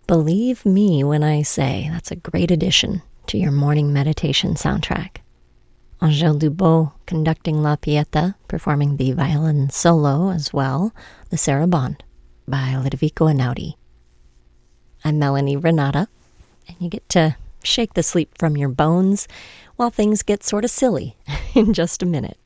Believe me when I say that's a great addition to your morning meditation soundtrack. Angèle Dubot conducting La Pieta, performing the violin solo as well, the Sarabande by Ludovico Einaudi. I'm Melanie Renata, and you get to shake the sleep from your bones while things get sort of silly in just a minute.